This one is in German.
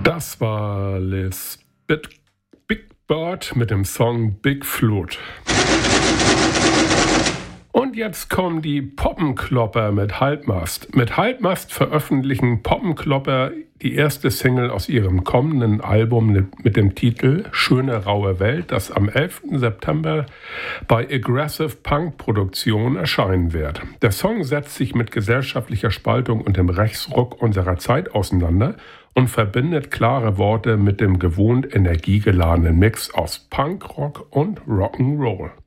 Das war Liz Big Bird mit dem Song Big Flute. Und jetzt kommen die Poppenklopper mit Halbmast. Mit Halbmast veröffentlichen Poppenklopper die erste Single aus ihrem kommenden Album mit dem Titel Schöne raue Welt, das am 11. September bei Aggressive Punk Produktion erscheinen wird. Der Song setzt sich mit gesellschaftlicher Spaltung und dem Rechtsruck unserer Zeit auseinander und verbindet klare Worte mit dem gewohnt energiegeladenen Mix aus Punk, Rock und Rock'n'Roll.